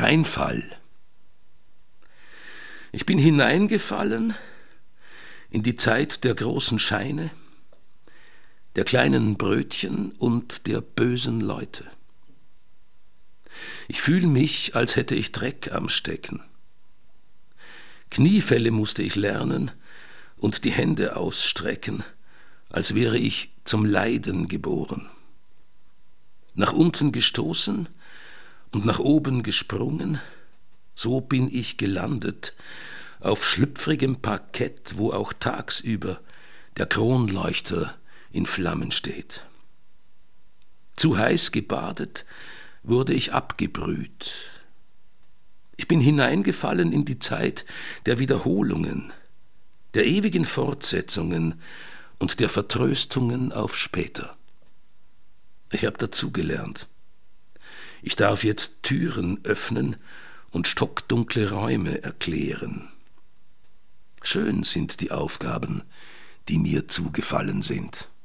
Reinfall. Ich bin hineingefallen in die Zeit der großen Scheine, der kleinen Brötchen und der bösen Leute. Ich fühle mich, als hätte ich Dreck am Stecken. Kniefälle musste ich lernen und die Hände ausstrecken, als wäre ich zum Leiden geboren. Nach unten gestoßen und nach oben gesprungen, so bin ich gelandet, auf schlüpfrigem Parkett, wo auch tagsüber der Kronleuchter in Flammen steht. Zu heiß gebadet, wurde ich abgebrüht. Ich bin hineingefallen in die Zeit der Wiederholungen, der ewigen Fortsetzungen und der Vertröstungen auf später. Ich habe dazugelernt. Ich darf jetzt Türen öffnen und stockdunkle Räume erklären. Schön sind die Aufgaben, die mir zugefallen sind.